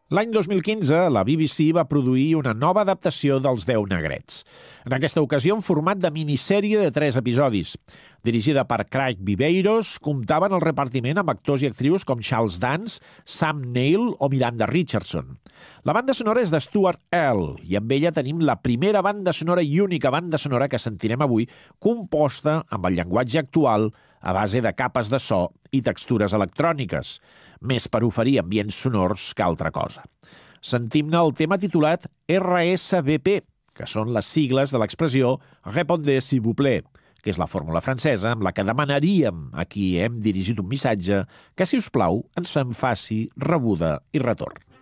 L'any 2015, la BBC va produir una nova adaptació dels 10 negrets. En aquesta ocasió, en format de minissèrie de 3 episodis. Dirigida per Craig Viveiros, comptaven el repartiment amb actors i actrius com Charles Dance, Sam Neill o Miranda Richardson. La banda sonora és de Stuart Earle i amb ella tenim la primera banda sonora i única banda sonora que sentirem avui, composta amb el llenguatge actual a base de capes de so i textures electròniques, més per oferir ambients sonors que altra cosa. Sentim-ne el tema titulat RSVP, que són les sigles de l'expressió Répondez s'il vous plaît, que és la fórmula francesa amb la que demanaríem a qui hem dirigit un missatge que, si us plau, ens faci rebuda i retorn.